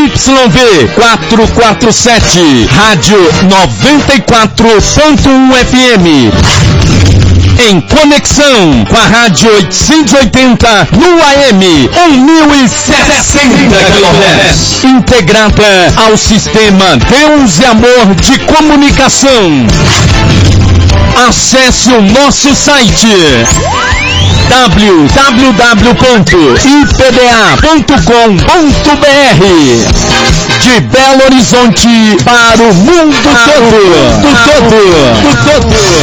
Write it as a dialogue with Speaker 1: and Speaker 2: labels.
Speaker 1: ZYV 447, Rádio 94.1 FM. Em conexão com a Rádio 880 no AM 1060 kHz. Integrada ao sistema Deus e Amor de Comunicação. Acesse o nosso site www.ipda.com.br. De Belo Horizonte para o mundo todo.